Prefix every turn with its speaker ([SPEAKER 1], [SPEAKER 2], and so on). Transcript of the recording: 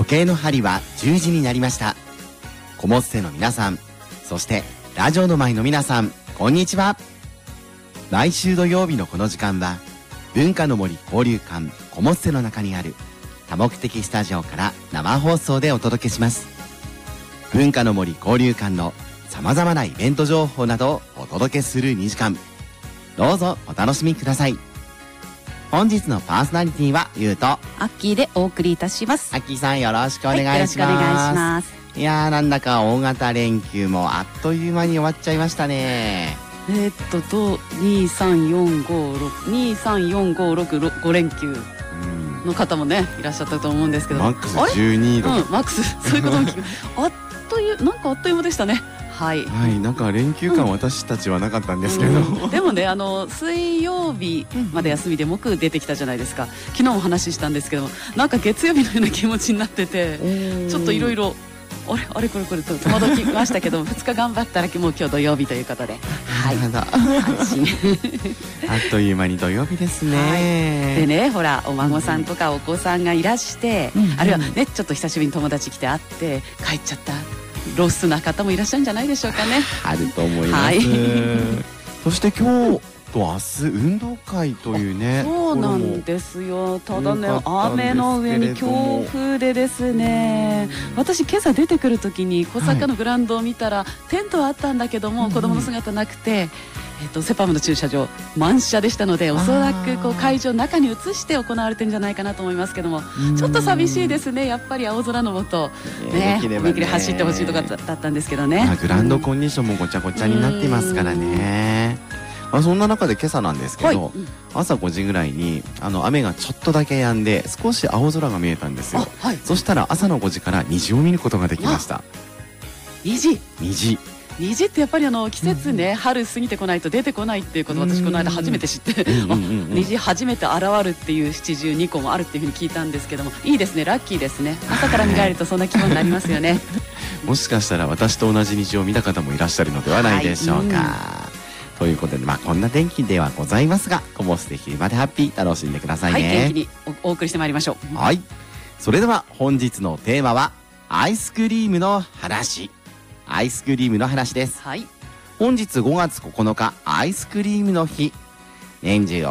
[SPEAKER 1] 時計の針は10時になりました。コモッセの皆さん、そしてラジオの前の皆さん、こんにちは。毎週土曜日のこの時間は文化の森交流館コモッセの中にある多目的スタジオから生放送でお届けします。文化の森交流館のさまざまなイベント情報などをお届けする2時間、どうぞお楽しみください。本日のパーソナリティはゆうと
[SPEAKER 2] アッキーでお送りいたします。
[SPEAKER 1] アッキーさん、よろしくお願いします。
[SPEAKER 2] よろしくお願いします。
[SPEAKER 1] いやー、なんだか大型連休もあっという間に終わっちゃいましたね。
[SPEAKER 2] 23456連休の方もねいらっしゃったと思うんですけど、
[SPEAKER 1] マックス12度、
[SPEAKER 2] マックスそういうことも聞くあっという間でしたね。はい、
[SPEAKER 1] なんか連休間、私たちはなかったんですけど、
[SPEAKER 2] でもね、水曜日まで休みで木出てきたじゃないですか。昨日もお話ししたんですけども、なんか月曜日のような気持ちになってて、ちょっといろいろあれこれと戸惑きましたけど2日頑張ったらもう今日土曜日ということで、はい、安心
[SPEAKER 1] あっという間に土曜日ですね、
[SPEAKER 2] はい、でね、ほらお孫さんとかお子さんがいらして、あるいはねちょっと久しぶりに友達来て会って帰っちゃったロスな方もいらっしゃるんじゃないでしょうかね。
[SPEAKER 1] あると思います、はい、そして今日と明日運動会というね。
[SPEAKER 2] そうなんですよ。ただね、雨の上に強風でですね、私今朝出てくる時に小坂のグラウンドを見たら、テントはあったんだけども、子供の姿なくて、セパムの駐車場満車でしたので、おそらく会場中に移して行われてるんじゃないかなと思いますけども、ちょっと寂しいですね。やっぱり青空の下ね、思い切り走ってほしいところだったんですけどね。
[SPEAKER 1] グラウンドコンディションもごちゃごちゃになってますからね。そんな中で今朝なんですけど、朝5時ぐらいに雨がちょっとだけ止んで少し青空が見えたんですよ。そしたら朝の5時から虹を見ることができました。虹
[SPEAKER 2] ってやっぱり季節ね、春過ぎてこないと出てこないっていうことを私この間初めて知って、虹初めて現るっていう七十二個もあるっていうふうに聞いたんですけども、いいですね、ラッキーですね。朝から見られるとそんな気分になりますよね。
[SPEAKER 1] もしかしたら私と同じ虹を見た方もいらっしゃるのではないでしょうか。ということで、こんな天気ではございますが、コモッセ昼までハッピー楽しんでくださいね。
[SPEAKER 2] はい、元気にお送りしてまいりましょう。
[SPEAKER 1] はい、それでは本日のテーマはアイスクリームの話。アイスクリームの話です。
[SPEAKER 2] はい、
[SPEAKER 1] 本日5月9日アイスクリームの日。年中